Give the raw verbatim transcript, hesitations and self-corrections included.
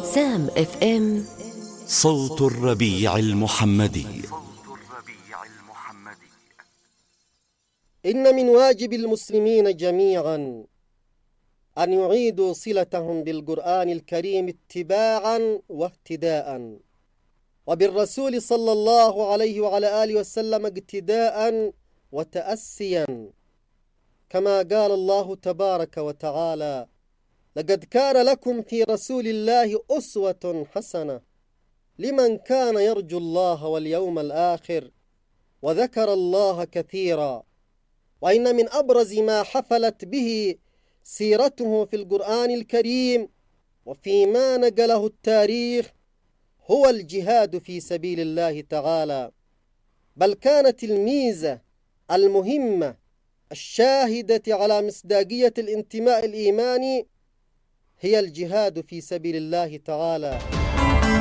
سام اف ام. صوت الربيع المحمدي. إن من واجب المسلمين جميعا أن يعيدوا صلتهم بالقرآن الكريم اتباعا واهتداء، وبالرسول صلى الله عليه وعلى آله وسلم اقتداء وتأسيا، كما قال الله تبارك وتعالى: لقد كان لكم في رسول الله أسوة حسنة لمن كان يرجو الله واليوم الآخر وذكر الله كثيرا. وإن من أبرز ما حفلت به سيرته في القرآن الكريم وفيما نقله التاريخ هو الجهاد في سبيل الله تعالى، بل كانت الميزة المهمة الشاهدة على مصداقية الانتماء الإيماني هي الجهاد في سبيل الله تعالى.